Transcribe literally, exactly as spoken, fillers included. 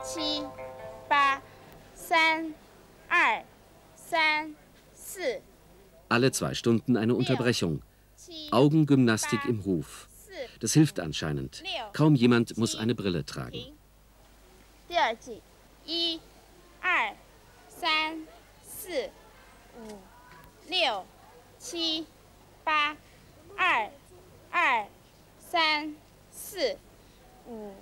七、八、三、二、三、四。 Alle zwei Stunden eine Unterbrechung. Augengymnastik im Hof. Das hilft anscheinend. Kaum jemand muss eine Brille tragen. 第二季，一、二、三、四、五、六、七、八、二、二、三、四、五。